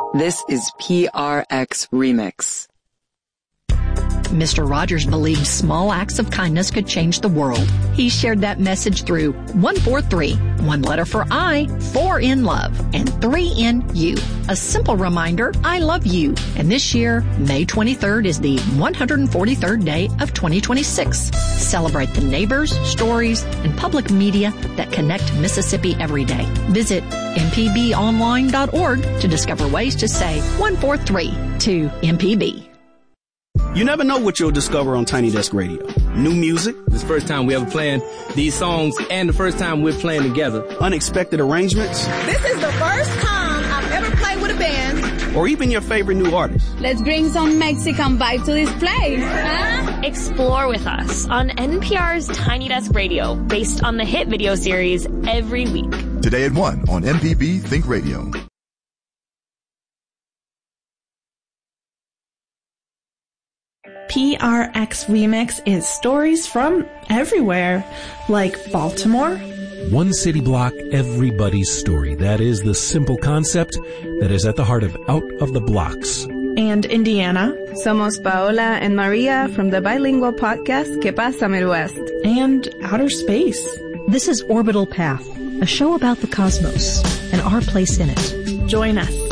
This is PRX Remix. Mr. Rogers believed small acts of kindness could change the world. He shared that message through 143, 1 letter for I, 4 in love, and 3 in you. A simple reminder, I love you. And this year, May 23rd is the 143rd day of 2026. Celebrate the neighbors, stories, and public media that connect Mississippi every day. Visit mpbonline.org to discover ways to say 143 to MPB. You never know what you'll discover on Tiny Desk Radio. New music. This first time we ever playing these songs and the first time we're playing together. Unexpected arrangements. This is the first time I've ever played with a band. Or even your favorite new artist. Let's bring some Mexican vibe to this place. Huh? Explore with us on NPR's Tiny Desk Radio, based on the hit video series Every Week. Today at 1 on MPB Think Radio. PRX Remix is stories from everywhere, like Baltimore. One city block, everybody's story. That is the simple concept that is at the heart of Out of the Blocks. And Indiana. Somos Paola and Maria from the bilingual podcast Que Pasa Midwest. And outer space. This is Orbital Path, a show about the cosmos and our place in it. Join us